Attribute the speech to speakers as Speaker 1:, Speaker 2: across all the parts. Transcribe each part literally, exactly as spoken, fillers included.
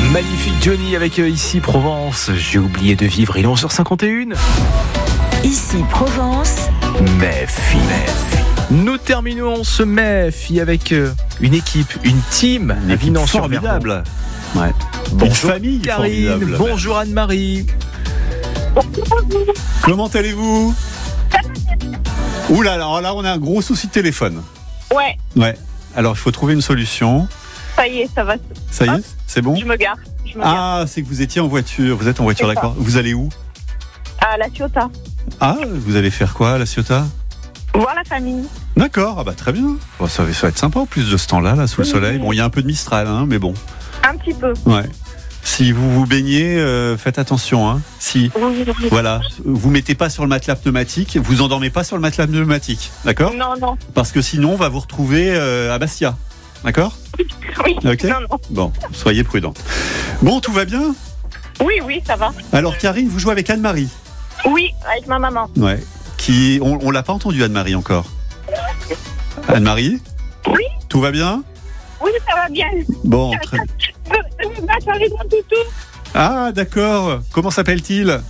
Speaker 1: Magnifique Johnny avec euh, Ici Provence. J'ai oublié de vivre, il est onze heures cinquante et un.
Speaker 2: Ici Provence.
Speaker 1: Méfie. Nous terminons ce Méfie avec euh, une équipe, une team.
Speaker 3: Une équipe formidable. Ouais.
Speaker 1: Bonjour
Speaker 3: une famille
Speaker 1: Karine,
Speaker 3: formidable.
Speaker 1: bonjour Anne-Marie.
Speaker 3: Comment allez-vous? Ouh là, alors là, on a un gros souci de téléphone.
Speaker 4: Ouais,
Speaker 3: Ouais. Alors, il faut trouver une solution.
Speaker 4: ça y est, ça va.
Speaker 3: Ça y est,
Speaker 4: Hop.
Speaker 3: c'est bon?
Speaker 4: Je me gare. Je me gare.
Speaker 3: Ah, c'est que vous étiez en voiture. Vous êtes en voiture,
Speaker 4: C'est ça.
Speaker 3: d'accord. Vous allez où?
Speaker 4: À la Ciotat.
Speaker 3: Ah, vous allez faire quoi à la Ciotat?
Speaker 4: Voir la famille.
Speaker 3: D'accord, ah bah très bien. Bon, ça, va, ça va être sympa en plus de ce temps-là, là, sous le
Speaker 4: Oui.
Speaker 3: soleil. Bon, il y a un peu de Mistral, hein, mais bon.
Speaker 4: Un petit peu.
Speaker 3: Ouais. Si vous vous baignez, euh, faites attention. Hein. Si,
Speaker 4: Oui, oui.
Speaker 3: voilà, vous mettez pas sur le matelas pneumatique, vous endormez pas sur le matelas pneumatique, d'accord?
Speaker 4: Non, non.
Speaker 3: Parce que sinon, on va vous retrouver euh, à Bastia, d'accord?
Speaker 4: Oui.
Speaker 3: Ok.
Speaker 4: Non, non.
Speaker 3: Bon, soyez prudents. Bon, tout va bien?
Speaker 4: Oui, oui, ça va.
Speaker 3: Alors, Karine, vous jouez avec Anne-Marie.
Speaker 4: Oui, avec ma maman.
Speaker 3: Ouais. Qui, on, on l'a pas entendu, Anne-Marie encore. Anne-Marie?
Speaker 4: Oui.
Speaker 3: Tout va bien?
Speaker 4: Oui, ça va bien.
Speaker 3: Bon, très...
Speaker 4: Je je vais changer mon toutou.
Speaker 3: Ah, d'accord. Comment s'appelle-t-il?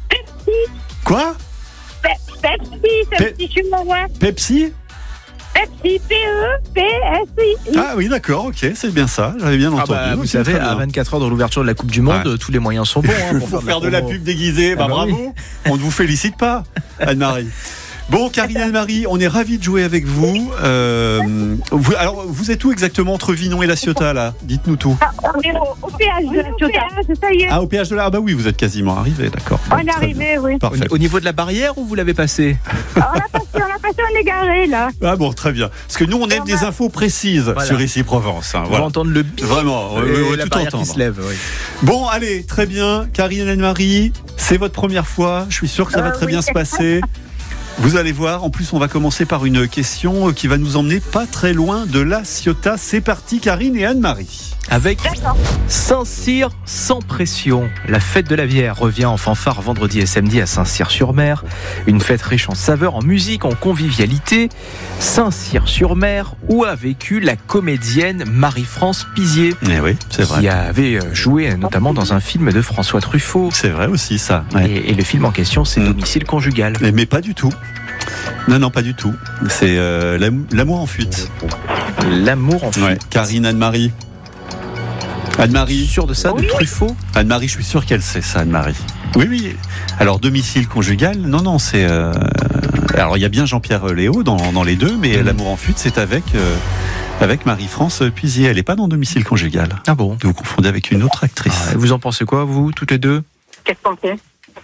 Speaker 3: Quoi?
Speaker 4: Pe- Pepsi, c'est
Speaker 3: Pe-
Speaker 4: un petit chihuahua.
Speaker 3: Pepsi?
Speaker 4: Pepsi, P E P S I.
Speaker 3: Ah oui, d'accord, ok, c'est bien ça. J'avais bien
Speaker 1: Ah
Speaker 3: entendu.
Speaker 1: bah, vous
Speaker 3: Ok,
Speaker 1: savez,
Speaker 3: très
Speaker 1: à
Speaker 3: bien.
Speaker 1: vingt-quatre heures de l'ouverture de la Coupe du Monde,
Speaker 3: Ouais.
Speaker 1: tous les moyens sont bons. Hein,
Speaker 3: Pour faire de la
Speaker 1: promo.
Speaker 3: pub déguisée, bah,
Speaker 1: Ah bah
Speaker 3: bravo. On ne vous félicite pas, Anne-Marie. Bon, Karine Anne-Marie, on est ravis de jouer avec vous. Euh, vous. Alors, vous êtes où exactement entre Vinon et La Ciotat, là? Dites-nous tout.
Speaker 4: Ah, on est au, au péage de la Ciotat. Ça y est.
Speaker 3: Ah, au péage de la... Ah bah oui, vous êtes quasiment arrivé, d'accord.
Speaker 4: On
Speaker 3: Bon,
Speaker 4: est
Speaker 3: très
Speaker 4: arrivé, oui.
Speaker 3: bien. Parfait.
Speaker 1: Au niveau de la barrière ou vous l'avez passé?
Speaker 4: On a passé, on a passé, on est garé, là.
Speaker 3: Ah bon, très bien. Parce que nous, on aime des infos précises
Speaker 1: Voilà.
Speaker 3: sur Ici Provence. Hein,
Speaker 1: On va
Speaker 3: voilà.
Speaker 1: entendre le bip
Speaker 3: Vraiment,
Speaker 1: et
Speaker 3: ouais, ouais, ouais,
Speaker 1: la
Speaker 3: tout
Speaker 1: barrière
Speaker 3: entendre.
Speaker 1: qui se lève. Oui.
Speaker 3: Bon, allez, très bien. Karine Anne-Marie, c'est votre première fois. Je suis sûr que ça va
Speaker 4: Euh,
Speaker 3: très
Speaker 4: oui.
Speaker 3: bien se passer. Vous allez voir. En plus, on va commencer par une question qui va nous emmener pas très loin de La Ciotat. C'est parti, Karine et Anne-Marie.
Speaker 1: Avec
Speaker 4: D'accord.
Speaker 1: Saint-Cyr sans pression. La fête de la bière revient en fanfare vendredi et samedi à Saint-Cyr-sur-Mer. Une fête riche en saveurs, en musique, en convivialité. Saint-Cyr-sur-Mer, où a vécu la comédienne Marie-France Pizier,
Speaker 3: Eh oui, c'est
Speaker 1: qui avait joué notamment dans un film de François Truffaut.
Speaker 3: C'est vrai aussi, ça. Ouais.
Speaker 1: Et, et le film en question, c'est
Speaker 3: Mm.
Speaker 1: Domicile conjugal.
Speaker 3: Mais, mais pas du tout. Non, non, pas du tout. C'est euh, l'am- l'amour en fuite.
Speaker 1: L'amour en fuite.
Speaker 3: Ouais. Karine Anne-Marie. Anne-Marie.
Speaker 1: Sûr de ça, de
Speaker 4: Oui.
Speaker 1: Truffaut?
Speaker 3: Anne-Marie, je suis sûr qu'elle sait ça, Anne-Marie. Oui, oui. Alors, domicile conjugal, non, non, c'est... euh, Alors, il y a bien Jean-Pierre Léo dans, dans les deux, mais
Speaker 1: Mm.
Speaker 3: l'amour en fuite, c'est avec, euh, avec Marie-France Pizier. Elle n'est pas dans domicile conjugal.
Speaker 1: Ah bon?
Speaker 3: Vous confondez avec une autre actrice.
Speaker 1: Ah, vous en pensez quoi, vous, toutes les deux?
Speaker 4: Qu'est-ce qu'on fait?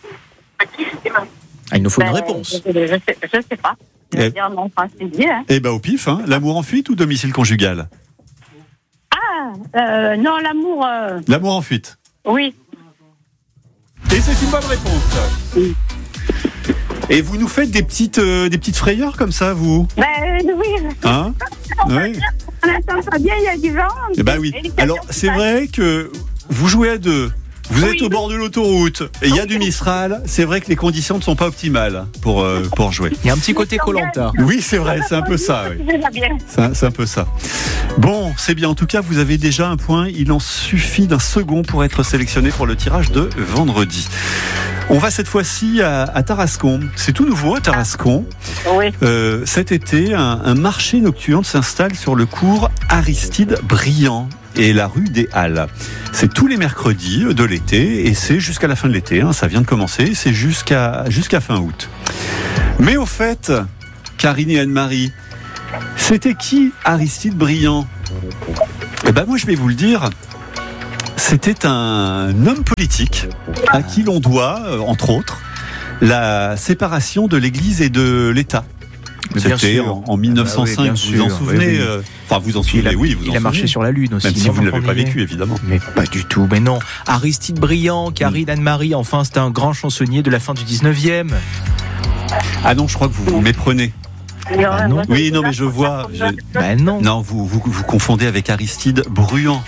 Speaker 1: Ah, il nous faut une
Speaker 4: Ben,
Speaker 1: réponse.
Speaker 4: Je, je sais, je sais pas. Je vais
Speaker 3: Eh.
Speaker 4: dire non, enfin, c'est bien.
Speaker 3: Eh ben, au pif, hein, l'amour en fuite ou domicile conjugal?
Speaker 4: Ah, euh, non, l'amour, euh,
Speaker 3: L'amour en fuite.
Speaker 4: oui.
Speaker 3: Et c'est une bonne réponse.
Speaker 4: Oui.
Speaker 3: Et vous nous faites des petites, euh, des petites frayeurs comme ça, vous?
Speaker 4: Ben euh, oui,
Speaker 3: Hein? Oui.
Speaker 4: on attend pas bien, il y a du vent.
Speaker 3: Eh ben oui.
Speaker 4: Et les
Speaker 3: Alors,
Speaker 4: camions qui
Speaker 3: c'est
Speaker 4: passent.
Speaker 3: vrai que vous jouez à deux. Vous êtes
Speaker 4: Oui.
Speaker 3: au bord de l'autoroute et il y a du Mistral. C'est vrai que les conditions ne sont pas optimales pour, euh, pour jouer.
Speaker 1: Il y a un petit côté Koh-Lanta.
Speaker 3: Oui, c'est vrai, c'est un peu ça. Oui.
Speaker 4: Je vais bien.
Speaker 3: C'est un, c'est un peu ça. Bon, c'est bien. En tout cas, vous avez déjà un point. Il en suffit d'un second pour être sélectionné pour le tirage de vendredi. On va cette fois-ci à, à Tarascon. C'est tout nouveau à Tarascon.
Speaker 4: Oui.
Speaker 3: Euh, cet été, un, un marché nocturne s'installe sur le cours Aristide Briand et la rue des Halles. C'est tous les mercredis de l'été et c'est jusqu'à la fin de l'été. Hein, ça vient de commencer. C'est jusqu'à jusqu'à fin août. Mais au fait, Karine et Anne-Marie, c'était qui Aristide Briand? Eh ben moi, je vais vous le dire. C'était un homme politique à qui l'on doit, euh, entre autres, la séparation de l'Église et de l'État.
Speaker 1: Mais bien
Speaker 3: C'était
Speaker 1: sûr.
Speaker 3: en, en mille neuf cent cinq,
Speaker 1: Ah bah oui, bien
Speaker 3: vous vous en
Speaker 1: sûr,
Speaker 3: souvenez
Speaker 1: oui, oui.
Speaker 3: euh, Enfin, vous en
Speaker 1: Puis il a,
Speaker 3: souvenez, oui, vous
Speaker 1: il
Speaker 3: en
Speaker 1: a marché
Speaker 3: souvenez.
Speaker 1: sur la Lune aussi.
Speaker 3: Même si
Speaker 1: non,
Speaker 3: vous ne
Speaker 1: quand
Speaker 3: l'avez
Speaker 1: on
Speaker 3: pas
Speaker 1: y est.
Speaker 3: vécu, évidemment.
Speaker 1: Mais pas du tout, mais non. Aristide Briand, Karine Anne-Marie, enfin, c'était un grand chansonnier de la fin du dix-neuvième.
Speaker 3: Ah non, je crois que vous vous méprenez.
Speaker 1: Ah non.
Speaker 3: Oui, non, mais je vois. je-
Speaker 1: Ben non.
Speaker 3: Non, vous, vous, vous confondez avec Aristide Bruand.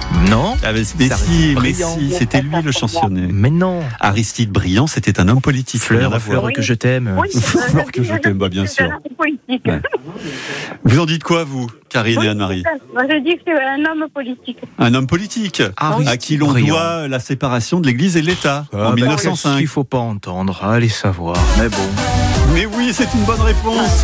Speaker 1: Non.
Speaker 3: Ah, mais, mais si, mais si, c'était lui le chansonnier.
Speaker 1: Mais non.
Speaker 3: Aristide Briand, c'était un homme politique.
Speaker 1: Fleur, Fleur
Speaker 4: Oui.
Speaker 1: que je t'aime.
Speaker 4: Oui,
Speaker 3: Fleur que je t'aime, bah, bien
Speaker 4: c'est
Speaker 3: sûr.
Speaker 4: un homme politique.
Speaker 3: Ouais. Vous en dites quoi, vous, Karine et Anne-Marie?
Speaker 4: Moi, je dis que c'est un homme politique.
Speaker 3: Un homme politique,
Speaker 1: Aristide
Speaker 3: à qui l'on
Speaker 1: Briand.
Speaker 3: doit la séparation de l'Église et de l'État
Speaker 1: Ah,
Speaker 3: en
Speaker 1: bah,
Speaker 3: mille neuf cent
Speaker 1: qu'est-ce
Speaker 3: cinq.
Speaker 1: qu'il faut pas entendre, allez savoir. Mais bon.
Speaker 3: Mais oui, c'est une bonne réponse.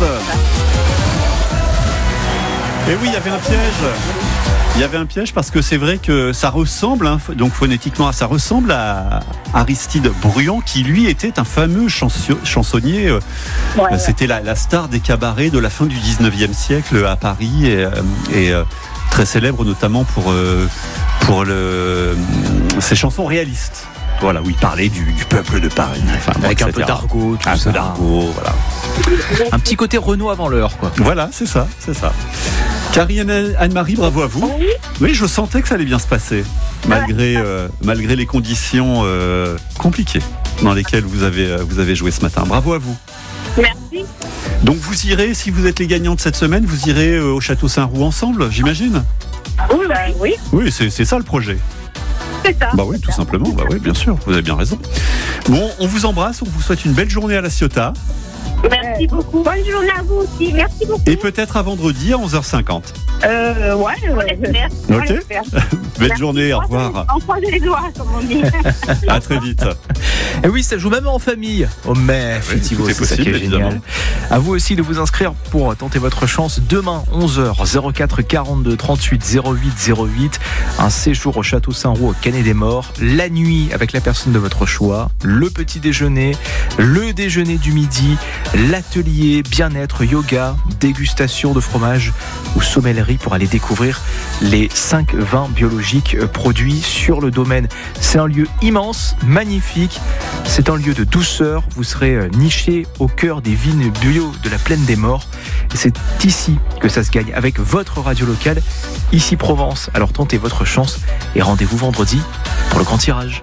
Speaker 3: Et oui, il y avait un piège. Il y avait un piège parce que c'est vrai que ça ressemble, hein, donc phonétiquement, ça ressemble à Aristide Briand, qui lui était un fameux chansio- chansonnier. euh,
Speaker 4: Ouais.
Speaker 3: C'était la, la star des cabarets de la fin du dix-neuvième siècle à Paris et, euh, et euh, très célèbre notamment pour, euh, pour le, ses chansons réalistes. Voilà, où il parlait du, du peuple de Paris. Enfin, bon,
Speaker 1: Avec un
Speaker 3: et cetera.
Speaker 1: peu d'argot, tout
Speaker 3: Un
Speaker 1: ça.
Speaker 3: peu d'argot, voilà.
Speaker 1: Un petit côté Renault avant l'heure, quoi.
Speaker 3: Voilà, c'est ça, c'est ça. Karine et Anne-Marie, bravo à vous.
Speaker 4: Oui.
Speaker 3: Oui, je sentais que ça allait bien se passer, malgré, euh, malgré les conditions euh, compliquées dans lesquelles vous avez, euh, vous avez joué ce matin. Bravo à vous.
Speaker 4: Merci.
Speaker 3: Donc vous irez, si vous êtes les gagnants de cette semaine, vous irez euh, au Château Saint-Roux ensemble, j'imagine?
Speaker 4: Oui, bah, oui,
Speaker 3: Oui, c'est c'est ça le projet.
Speaker 4: c'est ça.
Speaker 3: Bah oui, tout simplement. Bah oui, bien sûr, vous avez bien raison. Bon, on vous embrasse, on vous souhaite une belle journée à la Ciotat.
Speaker 4: Merci beaucoup. Bonne journée à vous aussi. Merci beaucoup.
Speaker 3: Et peut-être à vendredi à onze heures cinquante.
Speaker 4: Euh, ouais, ouais. Merci.
Speaker 3: Ok.
Speaker 4: Espère.
Speaker 3: Belle
Speaker 4: Merci.
Speaker 3: journée, au revoir.
Speaker 4: On croise les doigts, comme on dit.
Speaker 3: À très vite.
Speaker 1: Et oui, ça joue même en famille. Oh mais,
Speaker 3: oui, tout est
Speaker 1: c'est ça
Speaker 3: possible,
Speaker 1: qui est
Speaker 3: évidemment.
Speaker 1: génial. À vous aussi de vous inscrire pour tenter votre chance demain onze heures zéro quatre quarante-deux trente-huit zéro huit zéro huit. Un séjour au Château Saint-Roux au Canet des Morts, la nuit avec la personne de votre choix, le petit déjeuner, le déjeuner du midi, l'atelier bien-être, yoga, dégustation de fromage ou sommellerie pour aller découvrir les cinq vins biologiques produits sur le domaine. C'est un lieu immense, magnifique. C'est un lieu de douceur. Vous serez niché au cœur des vignes bio de la Plaine des Morts. Et c'est ici que ça se gagne avec votre radio locale, ici Provence. Alors tentez votre chance et rendez-vous vendredi pour le grand tirage.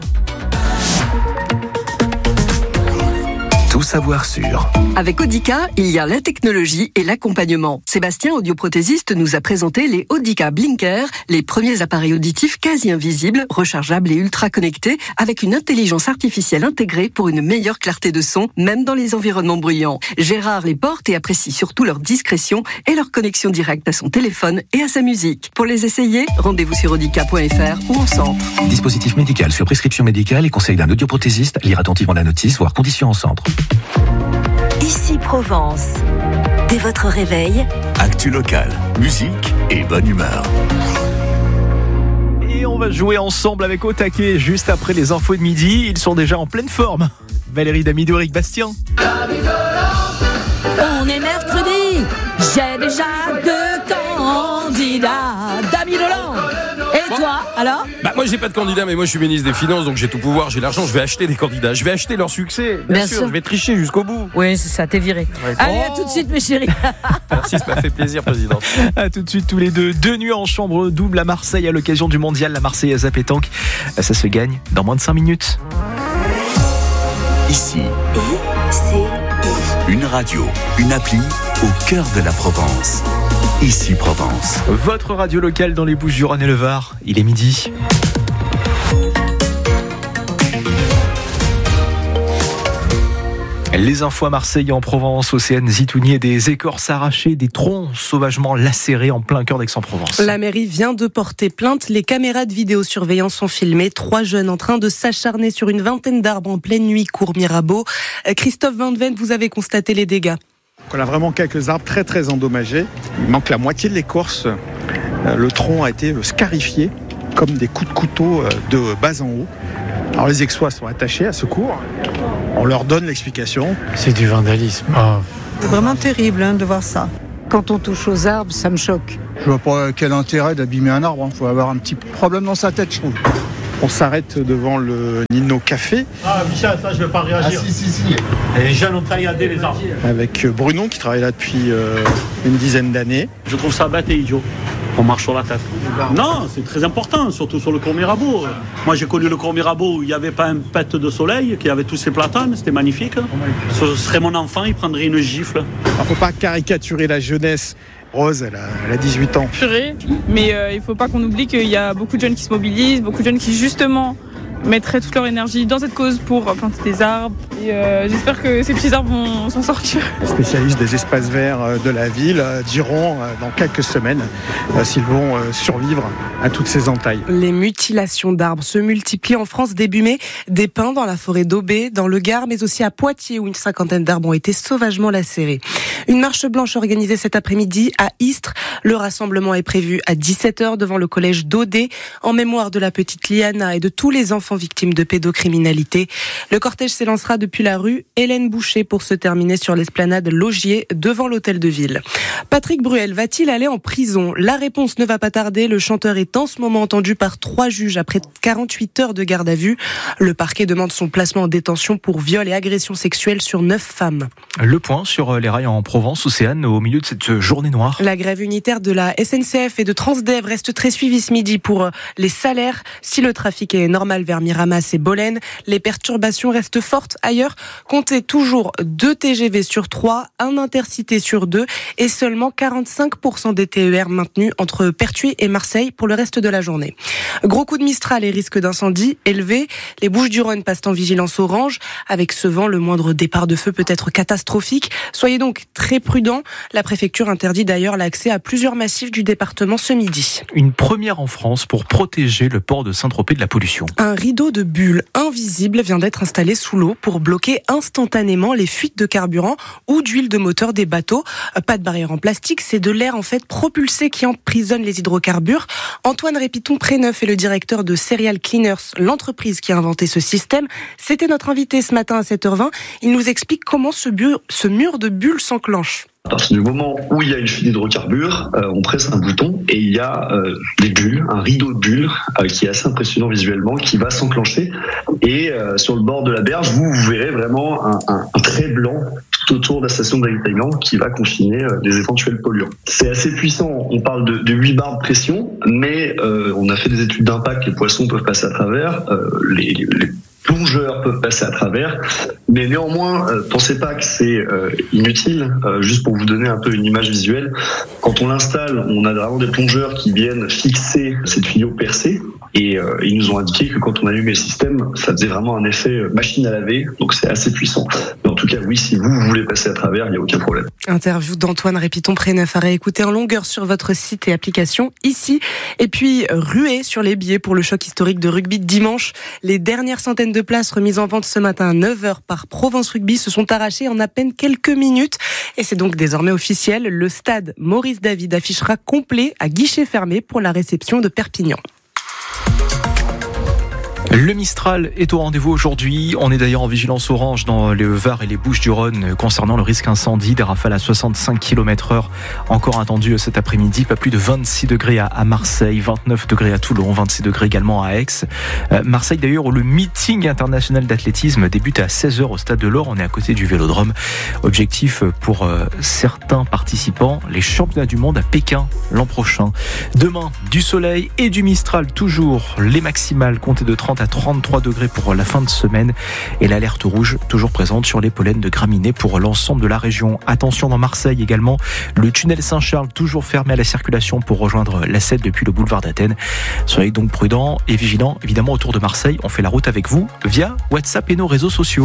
Speaker 5: Tout savoir sur.
Speaker 6: Avec Audica, il y a la technologie et l'accompagnement. Sébastien, audioprothésiste, nous a présenté les Audica Blinker, les premiers appareils auditifs quasi invisibles, rechargeables et ultra connectés, avec une intelligence artificielle intégrée pour une meilleure clarté de son, même dans les environnements bruyants. Gérard les porte et apprécie surtout leur discrétion et leur connexion directe à son téléphone et à sa musique. Pour les essayer, rendez-vous sur audica point f r ou en centre.
Speaker 5: Dispositif médical sur prescription médicale et conseil d'un audioprothésiste. Lire attentivement la notice, voire conditions en centre.
Speaker 2: Ici Provence. Dès votre réveil,
Speaker 5: Actu local, musique et bonne humeur.
Speaker 1: Et on va jouer ensemble avec Au taquet juste après les infos de midi. Ils sont déjà en pleine forme. Valérie Damido, Eric Bastien.
Speaker 7: On est mercredi, j'ai déjà deux candidats. Dami Dolan. Et toi, alors?
Speaker 8: Bah moi j'ai pas de candidat, mais moi je suis ministre des Finances, donc j'ai tout pouvoir, j'ai l'argent, je vais acheter des candidats, je vais acheter leur succès. Bien,
Speaker 7: Bien
Speaker 8: sûr,
Speaker 7: sûr.
Speaker 8: je vais tricher jusqu'au bout.
Speaker 7: Oui, c'est ça, t'es viré. Allez, à tout de suite, mes chéris.
Speaker 8: Merci, ça m'a fait plaisir, président.
Speaker 1: A tout de suite tous les deux. Deux nuits en chambre double à Marseille à l'occasion du mondial. La Marseillaise à pétanque. Ça se gagne dans moins de cinq minutes.
Speaker 5: Ici,
Speaker 2: et c'est
Speaker 5: une radio, une appli au cœur de la Provence. Ici Provence.
Speaker 1: Votre radio locale dans les Bouches-du-Rhône et le Var. Il est midi. Les infos à Marseille et en Provence, Océane Zitouni, des écorces arrachées, des troncs sauvagement lacérés en plein cœur d'Aix-en-Provence.
Speaker 9: La mairie vient de porter plainte. Les caméras de vidéosurveillance ont filmé trois jeunes en train de s'acharner sur une vingtaine d'arbres en pleine nuit, cours Mirabeau. Christophe Van Ven, vous avez constaté les dégâts.
Speaker 10: On a vraiment quelques arbres très très endommagés. Il manque la moitié de l'écorce. Le tronc a été scarifié comme des coups de couteau de bas en haut. Alors les Aixois sont attachés à ce cours. On leur donne l'explication.
Speaker 11: C'est du vandalisme. Oh.
Speaker 12: C'est vraiment terrible hein, de voir ça. Quand on touche aux arbres, ça me choque.
Speaker 11: Je vois pas quel intérêt d'abîmer un arbre. Il faut avoir un petit problème dans sa tête, je trouve.
Speaker 10: On s'arrête devant le Nino Café.
Speaker 13: Ah Michel, ça je ne vais pas réagir.
Speaker 11: Ah si, si, si.
Speaker 13: Les jeunes ont tailladé les arbres.
Speaker 10: Avec Brunon qui travaille là depuis euh, une dizaine d'années.
Speaker 13: Je trouve ça bête et idiot. On marche sur la tête. Non, c'est très important, surtout sur le cours Mirabeau. Moi j'ai connu le cours Mirabeau où il n'y avait pas un pet de soleil, qui avait tous ses platanes, c'était magnifique. Ce serait mon enfant, il prendrait une gifle.
Speaker 10: Il ne faut pas caricaturer la jeunesse Rose, elle a, elle a dix-huit ans.
Speaker 14: Purée, mais euh, il ne faut pas qu'on oublie qu'il y a beaucoup de jeunes qui se mobilisent, beaucoup de jeunes qui justement mettraient toute leur énergie dans cette cause pour planter des arbres. Et euh, j'espère que ces petits arbres vont s'en sortir.
Speaker 10: Les spécialistes des espaces verts de la ville diront dans quelques semaines s'ils vont survivre à toutes ces entailles.
Speaker 9: Les mutilations d'arbres se multiplient en France début mai. Des pins dans la forêt d'Aubé, dans le Gard, mais aussi à Poitiers où une cinquantaine d'arbres ont été sauvagement lacérés. Une marche blanche organisée cet après-midi à Istres. Le rassemblement est prévu à dix-sept heures devant le collège d'Audet en mémoire de la petite Liana et de tous les enfants victimes de pédocriminalité. Le cortège s'élancera depuis la rue Hélène Boucher pour se terminer sur l'esplanade Laugier devant l'hôtel de ville. Patrick Bruel va-t-il aller en prison ? La réponse ne va pas tarder. Le chanteur est en ce moment entendu par trois juges après quarante-huit heures de garde à vue. Le parquet demande son placement en détention pour viol et agression sexuelle sur neuf femmes.
Speaker 1: Le point sur les rails en Provence, Océane, au milieu de cette journée noire.
Speaker 9: La grève unitaire de la S N C F et de Transdev reste très suivie ce midi pour les salaires. Si le trafic est normal vers Miramas et Bolène, les perturbations restent fortes ailleurs. Comptez toujours deux T G V sur trois, un intercité sur deux et seulement quarante-cinq pour cent des T E R maintenus entre Pertuis et Marseille pour le reste de la journée. Gros coup de Mistral et risque d'incendie élevé. Les Bouches-du-Rhône passent en vigilance orange. Avec ce vent, le moindre départ de feu peut être catastrophique. Soyez donc très prudents. La préfecture interdit d'ailleurs l'accès à plusieurs massifs du département ce midi.
Speaker 1: Une première en France pour protéger le port de Saint-Tropez de la pollution.
Speaker 9: Un rideau de bulles invisible vient d'être installé sous l'eau pour bloquer instantanément les fuites de carburant ou d'huile de moteur des bateaux. Pas de barrière en plastique, c'est de l'air en fait propulsé qui emprisonne les hydrocarbures. Antoine Répiton-Préneuf est le directeur de Serial Cleaners, l'entreprise qui a inventé ce système. C'était notre invité ce matin à sept heures vingt. Il nous explique comment ce, bu- ce mur de bulles s'enclenche.
Speaker 15: À partir du moment où il y a une fuite d'hydrocarbures, euh, on presse un bouton et il y a euh, des bulles, un rideau de bulles euh, qui est assez impressionnant visuellement, qui va s'enclencher. Et euh, sur le bord de la berge, vous, vous verrez vraiment un, un, un trait blanc tout autour de la station de ravitaillement qui va confiner euh, des éventuels polluants. C'est assez puissant, on parle de, de huit bars de pression, mais euh, on a fait des études d'impact, les poissons peuvent passer à travers, euh, les, les plongeurs peuvent passer à travers, mais néanmoins, euh, pensez pas que c'est euh, inutile. Euh, juste pour vous donner un peu une image visuelle, quand on l'installe, on a vraiment des plongeurs qui viennent fixer cette tuyau percée, et euh, ils nous ont indiqué que quand on allumait le système, ça faisait vraiment un effet machine à laver, donc c'est assez puissant. Mais en tout cas, oui, si vous, vous voulez passer à travers, il n'y a aucun problème.
Speaker 9: Interview d'Antoine Répiton-Préneuf à réécouter en longueur sur votre site et application ici. Et puis, ruée sur les billets pour le choc historique de rugby de dimanche. Les dernières centaines de places remises en vente ce matin à neuf heures par Provence Rugby se sont arrachées en à peine quelques minutes. Et c'est donc désormais officiel. Le stade Maurice David affichera complet à guichet fermé pour la réception de Perpignan.
Speaker 1: Le Mistral est au rendez-vous aujourd'hui. On est d'ailleurs en vigilance orange dans les Var et les Bouches-du-Rhône concernant le risque incendie. Des rafales à soixante-cinq kilomètres heure encore attendues cet après-midi. Pas plus de vingt-six degrés à Marseille, vingt-neuf degrés à Toulon, vingt-six degrés également à Aix. Euh, Marseille d'ailleurs où le meeting international d'athlétisme débute à seize heures au Stade de l'Or. On est à côté du Vélodrome. Objectif pour euh, certains participants, les championnats du monde à Pékin l'an prochain. Demain, du soleil et du Mistral toujours. Les maximales comptées de trente à trente-trois degrés pour la fin de semaine et l'alerte rouge toujours présente sur les pollens de graminées pour l'ensemble de la région. Attention dans Marseille également, le tunnel Saint-Charles toujours fermé à la circulation pour rejoindre l'A sept depuis le boulevard d'Athènes. Soyez donc prudents et vigilants évidemment autour de Marseille. On fait la route avec vous via WhatsApp et nos réseaux sociaux.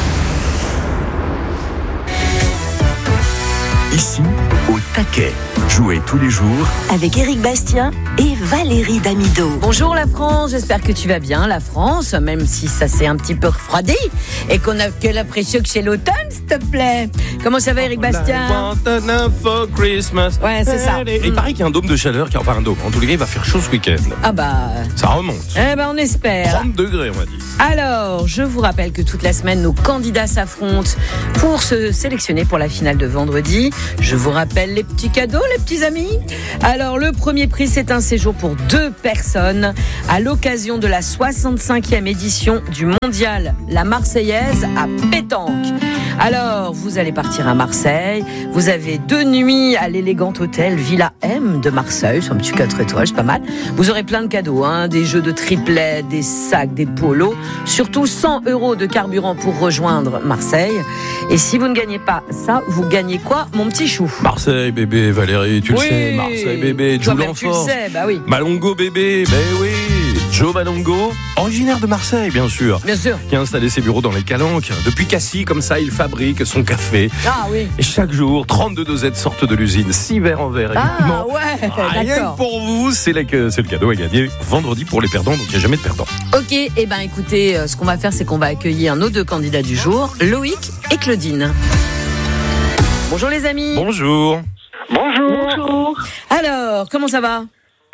Speaker 16: Ici, au taquet. Jouez tous les jours
Speaker 2: avec Éric Bastien et Valérie Damido.
Speaker 7: Bonjour la France, j'espère que tu vas bien la France, même si ça s'est un petit peu refroidi et qu'on a que l'impression que c'est l'automne, s'il te plaît. Comment ça va Éric Bastien?
Speaker 8: For Christmas.
Speaker 7: Ouais, c'est ça.
Speaker 8: Et il paraît qu'il y a un dôme de chaleur, qui, enfin un dôme, en tous les cas il va faire chaud ce week-end.
Speaker 7: Ah bah...
Speaker 8: Ça remonte.
Speaker 7: Eh ben on espère.
Speaker 8: trente degrés on va dire.
Speaker 7: Alors, je vous rappelle que toute la semaine, nos candidats s'affrontent pour se sélectionner pour la finale de vendredi. Je vous rappelle les petits cadeaux, les petits amis. Alors, le premier prix, c'est un séjour pour deux personnes à l'occasion de la soixante-cinquième édition du mondial La Marseillaise à pétanque. Alors, vous allez partir à Marseille. Vous avez deux nuits à l'élégant hôtel Villa M de Marseille. C'est un petit quatre étoiles, c'est pas mal. Vous aurez plein de cadeaux, hein, des jeux de triplet, des sacs, des polos. Surtout cent euros de carburant pour rejoindre Marseille. Et si vous ne gagnez pas ça, vous gagnez quoi, mon petit chou?
Speaker 8: Marseille, bébé, Valérie, tu
Speaker 7: oui.
Speaker 8: le sais. Marseille, bébé, Joe Lanfort.
Speaker 7: Tu le sais, bah oui.
Speaker 8: Malongo, bébé, ben oui. Joe Malongo, originaire de Marseille, bien sûr.
Speaker 7: Bien sûr.
Speaker 8: Qui a installé ses bureaux dans les Calanques. Depuis Cassis, comme ça, il fabrique son café.
Speaker 7: Ah oui.
Speaker 8: Et chaque jour, trente-deux dosettes sortent de l'usine. six verres en verre.
Speaker 7: Ah ouais,
Speaker 8: rien
Speaker 7: d'accord.
Speaker 8: que pour vous, c'est, la, c'est le cadeau à gagner vendredi pour les perdants, donc il n'y a jamais de perdants.
Speaker 7: Ok, et eh ben écoutez, ce qu'on va faire, c'est qu'on va accueillir nos deux candidats du jour, Loïc et Claudine. Bonjour les amis.
Speaker 8: Bonjour.
Speaker 17: Bonjour.
Speaker 7: Bonjour. Alors, comment ça va?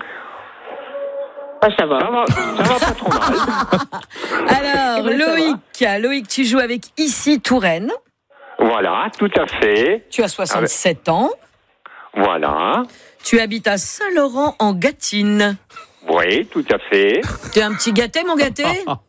Speaker 17: Ah, ça va. Ça va, ça va pas trop mal.
Speaker 7: Alors, Loïc, Loïc, tu joues avec Ici Touraine.
Speaker 17: Voilà, tout à fait.
Speaker 7: Tu as soixante-sept ah, ans.
Speaker 17: Voilà.
Speaker 7: Tu habites à Saint-Laurent en Gâtine.
Speaker 17: Oui, tout à fait.
Speaker 7: T'es un petit gâté, mon gâté?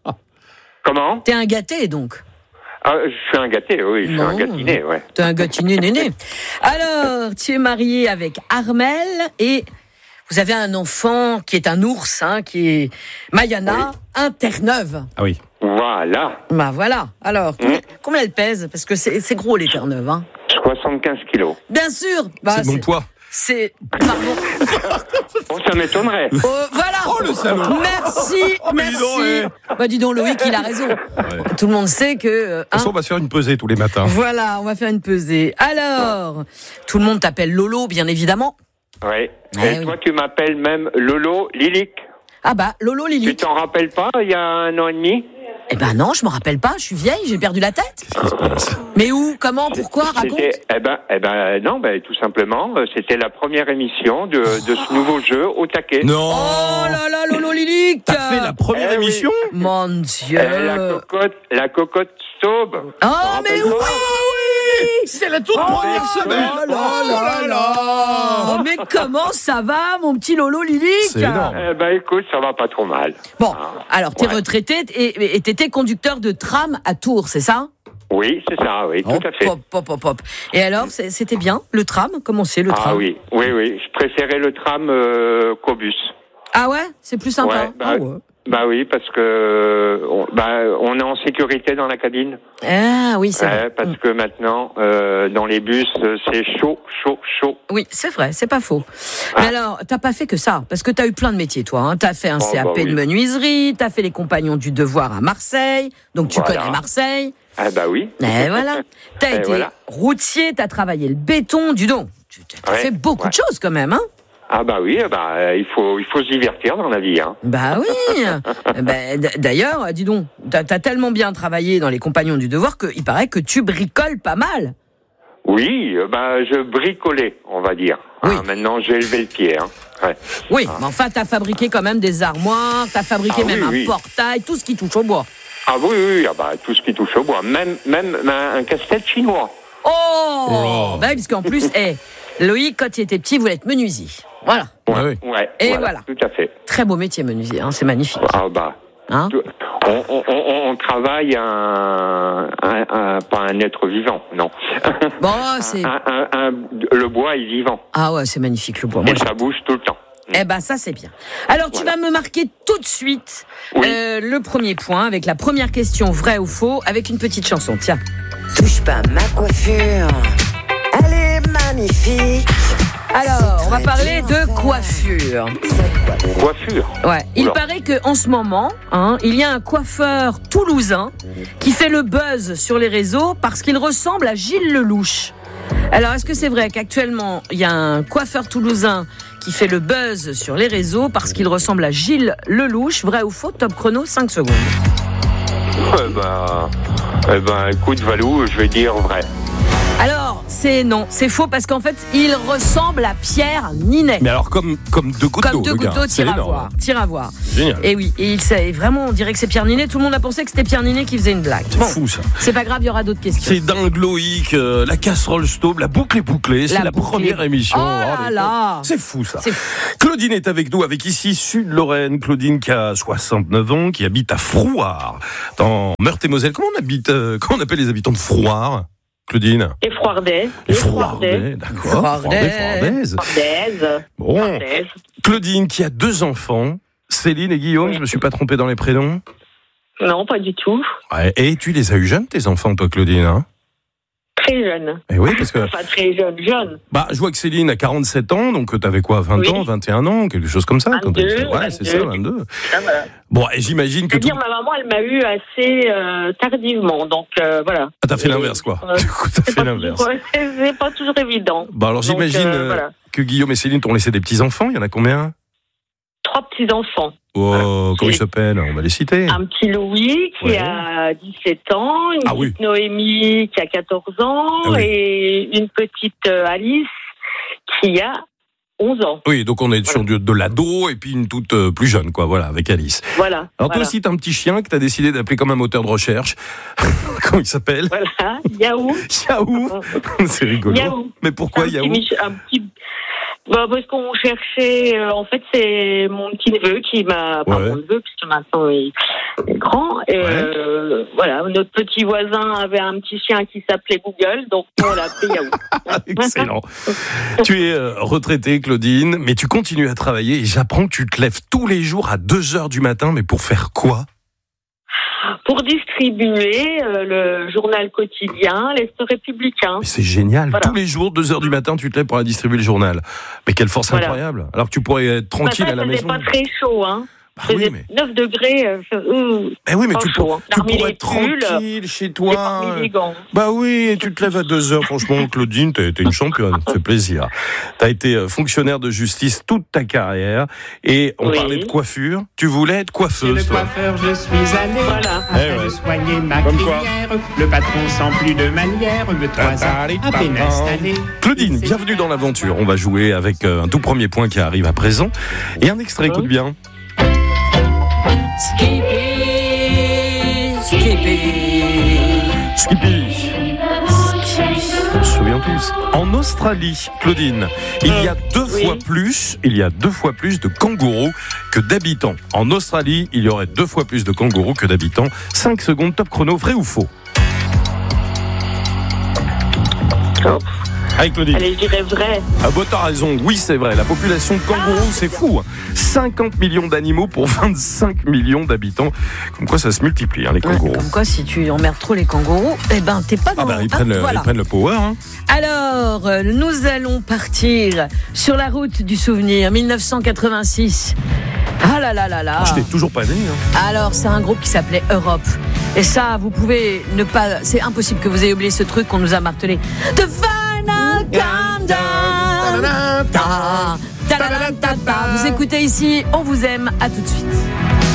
Speaker 17: Comment?
Speaker 7: T'es un gâté, donc?
Speaker 17: Ah, je suis un gâté, oui, je suis un gâtiné, ouais.
Speaker 7: T'es un gâtiné néné. Alors, tu es marié avec Armel et vous avez un enfant qui est un ours, hein, qui est Mayana, oui. Interneuf.
Speaker 8: Ah oui.
Speaker 17: Voilà.
Speaker 7: Bah voilà. Alors, combien, mmh. combien elle pèse? Parce que c'est, c'est gros les Terre-Neuve, hein.
Speaker 17: soixante-quinze kilos.
Speaker 7: Bien sûr. Bah,
Speaker 8: c'est, c'est bon poids.
Speaker 7: C'est. Pardon.
Speaker 17: Oh, ça m'étonnerait.
Speaker 7: Oh, voilà.
Speaker 8: Oh, le salaud.
Speaker 7: Merci.
Speaker 8: Oh,
Speaker 7: merci.
Speaker 8: Dis donc, ouais.
Speaker 7: Bah, dis donc, Loïc, il a raison. Ouais. Tout le monde sait que. Euh,
Speaker 8: de toute façon, hein, on va se faire une pesée tous les matins.
Speaker 7: Voilà, on va faire une pesée. Alors, tout le monde t'appelle Lolo, bien évidemment.
Speaker 17: Oui.
Speaker 7: Ah,
Speaker 17: Et
Speaker 7: oui.
Speaker 17: toi, tu m'appelles même Lolo Lilic.
Speaker 7: Ah bah, Lolo Lilic.
Speaker 17: Tu t'en rappelles pas, il y a un an et demi?
Speaker 7: Eh ben non, je me rappelle pas, je suis vieille, j'ai perdu la tête.
Speaker 8: Qu'est-ce qui se passe?
Speaker 7: Mais où? Comment? Pourquoi? Raconte.
Speaker 17: C'était, eh ben, eh ben, non, ben, tout simplement, c'était la première émission de, de ce nouveau jeu au taquet.
Speaker 8: Non.
Speaker 7: Oh là là, Lolo Lilic.
Speaker 8: T'as fait la première
Speaker 17: eh
Speaker 8: émission?
Speaker 17: Oui.
Speaker 7: Mon Dieu.
Speaker 17: Eh, la cocotte, la cocotte Staub.
Speaker 7: Oh, mais oui,
Speaker 8: oui. C'est la toute oh, première semaine.
Speaker 7: Oh là là là. Oh, mais comment ça va, mon petit Lolo Lilic?
Speaker 8: C'est énorme.
Speaker 17: Eh ben, écoute, ça va pas trop mal.
Speaker 7: Bon, ah, alors, t'es ouais. retraité et, et t'étais conducteur de tram à Tours, c'est ça?
Speaker 17: Oui, c'est ça, oui,
Speaker 7: hop,
Speaker 17: tout à fait.
Speaker 7: Hop, hop, hop, hop. Et alors, c'était bien, le tram? Comment c'est, le
Speaker 17: ah,
Speaker 7: tram?
Speaker 17: Ah oui, oui, oui. Je préférais le tram euh, qu'au bus.
Speaker 7: Ah ouais? C'est plus sympa?
Speaker 17: Ouais, bah,
Speaker 7: ah ouais.
Speaker 17: Bah oui, parce que on, bah, on est en sécurité dans la cabine.
Speaker 7: Ah oui, c'est
Speaker 17: ouais,
Speaker 7: vrai.
Speaker 17: Parce que maintenant, euh, dans les bus, c'est chaud, chaud, chaud.
Speaker 7: Oui, c'est vrai, c'est pas faux. Ah. Mais alors, t'as pas fait que ça, parce que t'as eu plein de métiers, toi. Hein. T'as fait un oh, C A P bah oui. de menuiserie, t'as fait les Compagnons du Devoir à Marseille, donc tu voilà. connais Marseille.
Speaker 17: Ah bah oui.
Speaker 7: Et voilà. T'as Et été voilà. routier, t'as travaillé le béton, du don. Tu as ouais, fait beaucoup ouais. de choses quand même, hein.
Speaker 17: Ah bah oui, bah il faut il faut se divertir dans la vie, hein.
Speaker 7: Bah oui. bah, d'ailleurs, dis donc, t'as, t'as tellement bien travaillé dans les Compagnons du Devoir qu'il paraît que tu bricoles pas mal.
Speaker 17: Oui, bah je bricolais, on va dire. Oui. Hein, maintenant, j'ai élevé le pied, hein. Ouais.
Speaker 7: Oui, ah. mais enfin, t'as fabriqué quand même des armoires, t'as fabriqué ah, même oui, un oui. portail, tout ce qui touche au bois.
Speaker 17: Ah oui, oui, ah bah tout ce qui touche au bois, même même un, un casse-tête chinois.
Speaker 7: Oh, oh. Bah parce qu'en plus, hey, Loïc, quand il était petit, voulait être menuisier. Voilà.
Speaker 17: Ouais, ouais,
Speaker 7: et
Speaker 17: voilà,
Speaker 7: voilà.
Speaker 17: Tout à fait.
Speaker 7: Très beau métier, menuisier, hein, c'est magnifique.
Speaker 17: Ah bah. Hein on, on, on, on travaille un, un, un, pas un être vivant, non.
Speaker 7: Bon, c'est.
Speaker 17: Un, un, un, le bois est vivant.
Speaker 7: Ah ouais, c'est magnifique le bois. Moi,
Speaker 17: et ça bouge tout le temps.
Speaker 7: Eh ben ça c'est bien. Alors tu voilà. vas me marquer tout de suite oui. euh, le premier point avec la première question vrai ou faux avec une petite chanson. Tiens.
Speaker 18: Touche pas ma coiffure, elle est magnifique.
Speaker 7: Alors, on va parler de coiffure.
Speaker 17: Coiffure.
Speaker 7: Ouais. Il
Speaker 17: Oula.
Speaker 7: paraît que en ce moment, hein, il y a un coiffeur toulousain qui fait le buzz sur les réseaux parce qu'il ressemble à Gilles Lelouch. Alors, est-ce que c'est vrai qu'actuellement il y a un coiffeur toulousain qui fait le buzz sur les réseaux parce qu'il ressemble à Gilles Lelouch? Vrai ou faux? Top chrono, cinq secondes.
Speaker 17: Eh ben, eh ben, écoute Valou, je vais dire vrai.
Speaker 7: Alors, c'est non, c'est faux parce qu'en fait, il ressemble à Pierre Ninet.
Speaker 8: Mais alors, comme, comme deux gouttes d'eau.
Speaker 7: Comme deux gouttes d'eau, tire à voir. Tire à voir.
Speaker 8: Génial.
Speaker 7: Et oui, et il sait, vraiment, on dirait que c'est Pierre Ninet. Tout le monde a pensé que c'était Pierre Ninet qui faisait une blague.
Speaker 8: C'est bon, fou ça.
Speaker 7: C'est pas grave, il y aura d'autres questions.
Speaker 8: C'est dingue, Loïc. Euh, la casserole Staub, la boucle est bouclée. C'est la, la première émission.
Speaker 7: Oh là
Speaker 8: oh,
Speaker 7: là.
Speaker 8: C'est fou ça.
Speaker 7: C'est fou.
Speaker 8: Claudine est avec nous, avec ici Sud-Lorraine. Claudine qui a soixante-neuf ans, qui habite à Frouard, dans Meurthe-et-Moselle. Comment on habite, euh, comment on appelle les habitants de Frouard? Claudine?
Speaker 7: Les Froidais.
Speaker 8: Les Froidais, d'accord. Froidais, Froidaises. Bon.
Speaker 7: Froidaises.
Speaker 8: Claudine, qui a deux enfants, Céline et Guillaume, oui. Je me suis pas trompé dans les prénoms?
Speaker 7: Non, pas du tout.
Speaker 8: Ouais. Et tu les as eu jeunes, tes enfants, toi, Claudine, hein?
Speaker 7: Très jeune.
Speaker 8: Et oui, parce que...
Speaker 7: Enfin, très jeune, jeune.
Speaker 8: Bah, je vois que Céline a quarante-sept ans, donc t'avais quoi, vingt oui. ans, vingt et un ans, quelque chose comme ça?
Speaker 7: vingt-deux,
Speaker 8: quand ouais,
Speaker 7: vingt-deux.
Speaker 8: C'est ça, vingt-deux.
Speaker 7: Ah, voilà.
Speaker 8: Bon, et j'imagine que...
Speaker 7: C'est-à-dire, tout... ma maman, elle m'a eu assez euh, tardivement, donc euh, voilà.
Speaker 8: Ah, t'as fait l'inverse, quoi.
Speaker 7: Euh,
Speaker 8: du coup, t'as fait l'inverse.
Speaker 7: Toujours, c'est pas toujours évident.
Speaker 8: Bah, alors, donc, j'imagine euh, voilà. que Guillaume et Céline t'ont laissé des petits-enfants, il y en a combien?
Speaker 7: Trois petits-enfants.
Speaker 8: Oh, voilà. Comment ils s'appellent? On va les citer.
Speaker 7: Un petit Louis qui ouais. a dix-sept ans, une
Speaker 8: ah,
Speaker 7: petite
Speaker 8: oui.
Speaker 7: Noémie qui a quatorze ans ah, oui. et une petite Alice qui a onze ans.
Speaker 8: Oui, donc on est voilà. sur de, de l'ado et puis une toute euh, plus jeune, quoi, voilà, avec Alice.
Speaker 7: Voilà.
Speaker 8: Alors
Speaker 7: voilà.
Speaker 8: toi aussi, t'as un petit chien que t'as décidé d'appeler comme un moteur de recherche. Comment il s'appelle?
Speaker 7: Voilà, Yahoo.
Speaker 8: Yahoo. C'est rigolo.
Speaker 7: Yahoo.
Speaker 8: Mais pourquoi
Speaker 7: un
Speaker 8: Yahoo?
Speaker 7: Petit, un petit... Bah, parce qu'on cherchait, euh, en fait, c'est mon petit neveu qui m'a, enfin, ouais. mon neveu, puisque maintenant il est grand, et ouais. euh, voilà, notre petit voisin avait un petit chien qui s'appelait Google, donc on l'a appelé Yahoo.
Speaker 8: Excellent. Tu es euh, retraitée, Claudine, mais tu continues à travailler, et j'apprends que tu te lèves tous les jours à deux heures du matin, mais pour faire quoi?
Speaker 7: Pour distribuer euh, le journal quotidien, l'Est républicain.
Speaker 8: Mais c'est génial. Voilà. Tous les jours, deux heures du matin, tu te lèves pour aller distribuer le journal. Mais quelle force voilà. incroyable. Alors que tu pourrais être tranquille
Speaker 7: bah, ça,
Speaker 8: à la maison.
Speaker 7: C'est pas très chaud, hein.
Speaker 8: Bah oui, mais...
Speaker 7: neuf degrés. Euh, euh,
Speaker 8: eh oui, mais tu,
Speaker 7: chaud,
Speaker 8: pour,
Speaker 7: hein.
Speaker 8: tu pourrais être tranquille chez toi.
Speaker 7: Euh,
Speaker 8: bah oui, tu te lèves à deux heures. Franchement, Claudine, t'es, t'es une championne. Ça fait plaisir. T'as été fonctionnaire de justice toute ta carrière. Et on oui. parlait de coiffure. Tu voulais être coiffeuse.
Speaker 19: Chez le coiffeur, je suis allé.
Speaker 7: Voilà.
Speaker 19: Afin eh ouais. de soigner ma Comme crinière. Quoi. Le patron sans plus de manière. Me trois ans à peine installé.
Speaker 8: Claudine, bienvenue dans l'aventure. On va jouer avec un tout premier point qui arrive à présent. Et un extrait, écoute bien.
Speaker 7: Skippy, Skippy,
Speaker 8: Skippy. On se souvient tous. En Australie, Claudine, il y a deux oui. fois plus, il y a deux fois plus de kangourous que d'habitants. En Australie, il y aurait deux fois plus de kangourous que d'habitants. cinq secondes, top chrono, vrai ou faux?
Speaker 7: Oh.
Speaker 8: Allez, Claudine.
Speaker 7: Allez, je dirais vrai.
Speaker 8: Ah bah t'as raison, oui c'est vrai. La population de kangourous, ah, c'est fou. cinquante millions d'animaux pour vingt-cinq millions d'habitants. Comme quoi ça se multiplie, hein, les kangourous.
Speaker 7: Ouais, comme quoi si tu emmerdes trop les kangourous, eh ben t'es pas dans...
Speaker 8: Ah bah ils, ah, prennent, le, voilà. ils prennent le power. Hein.
Speaker 7: Alors, nous allons partir sur la route du souvenir, dix-neuf cent quatre-vingt-six. Ah là là là là.
Speaker 8: Oh, je t'ai toujours pas né. Hein.
Speaker 7: Alors, c'est un groupe qui s'appelait Europe. Et ça, vous pouvez ne pas... C'est impossible que vous ayez oublié ce truc qu'on nous a martelé. The Final Countdown. Vous écoutez ici, on vous aime, à tout de suite.